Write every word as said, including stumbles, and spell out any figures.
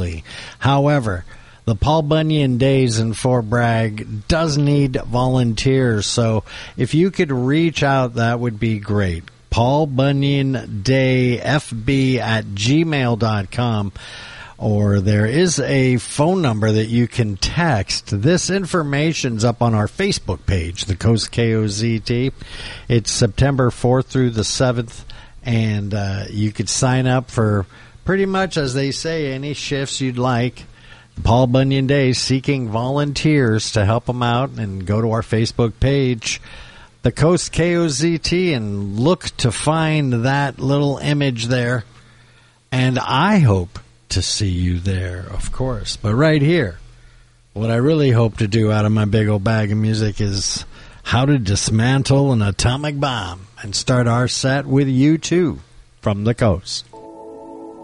quickly. However, the Paul Bunyan Days in Fort Bragg does need volunteers, so if you could reach out, that would be great. Paul Bunyan Day F B at gmail dot com, or there is a phone number that you can text. This information's up on our Facebook page, the Coast K O Z T. It's September fourth through the seventh, and uh, you could sign up for pretty much, as they say, any shifts you'd like. Paul Bunyan Day seeking volunteers to help them out, and go to our Facebook page, the Coast K O Z T, and look to find that little image there. And I hope to see you there, of course. But right here, what I really hope to do out of my big old bag of music is how to dismantle an atomic bomb, and start our set with U two from the coast.